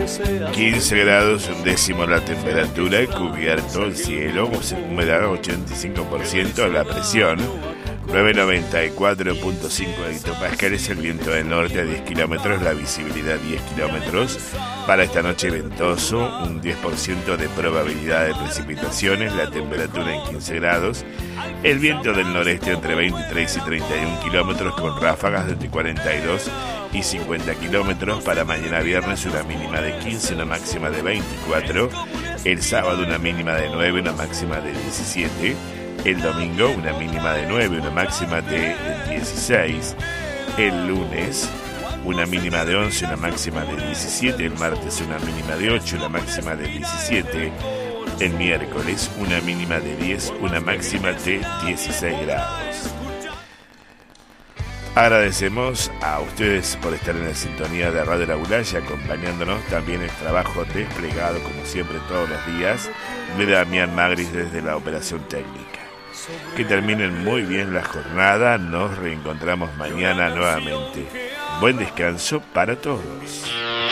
15 grados, un décimo la temperatura, cubierto el cielo, humedad 85%, la presión 994.5 hectopascales, el viento del norte a 10 kilómetros, la visibilidad 10 kilómetros. Para esta noche ventoso, un 10% de probabilidad de precipitaciones, la temperatura en 15 grados, el viento del noreste entre 23 y 31 kilómetros con ráfagas de entre 42 y 50 kilómetros. Para mañana viernes una mínima de 15, una máxima de 24, el sábado una mínima de 9, una máxima de 17, el domingo una mínima de 9, una máxima de 16, el lunes una mínima de 11, una máxima de 17, el martes una mínima de 8, una máxima de 17, el miércoles una mínima de 10, una máxima de 16 grados. Agradecemos a ustedes por estar en la sintonía de Radio La Bulaya, acompañándonos también el trabajo desplegado, como siempre, todos los días, de Damián Magris desde la operación técnica. Que terminen muy bien la jornada, nos reencontramos mañana nuevamente. Buen descanso para todos.